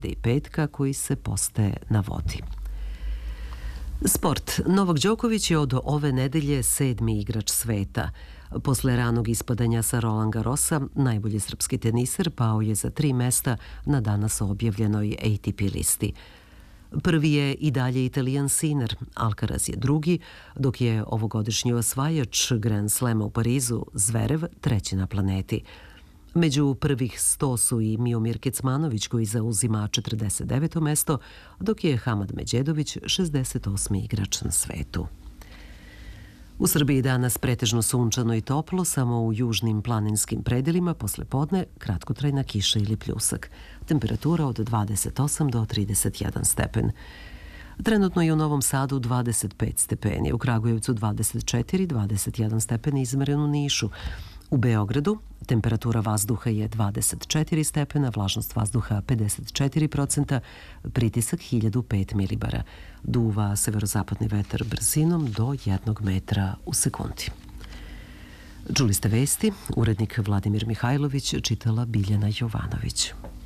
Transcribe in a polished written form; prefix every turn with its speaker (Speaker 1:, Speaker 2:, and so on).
Speaker 1: i petka koji se postaje na vodi. Sport. Novak Đoković je od ove nedelje 7. igrač sveta. Posle ranog ispadanja sa Roland Garrosa, najbolji srpski teniser pao je za 3 mesta na danas objavljenoj ATP listi. Prvi je i dalje Italijan Sinner, Alcaraz je drugi, dok je ovogodišnji osvajač Grand Slema u Parizu, Zverev, treći na planeti. Među prvih 100 su i Miomir Kecmanović koji zauzima 49. mesto, dok je Hamad Međedović 68. igrač na svetu. U Srbiji danas pretežno sunčano i toplo, samo u južnim planinskim predelima posle podne kratkotrajna kiša ili pljusak. Temperatura od 28 do 31 stepen. Trenutno je u Novom Sadu 25 stepeni, u Kragujevcu 24, 21 stepen izmeren u Nišu. U Beogradu temperatura vazduha je 24 stepena, vlažnost vazduha 54%, pritisak 1005 milibara. Duva severozapadni vetar brzinom do 1 metra u sekundi. Čuli ste vesti, urednik Vladimir Mihajlović, čitala Biljana Jovanović.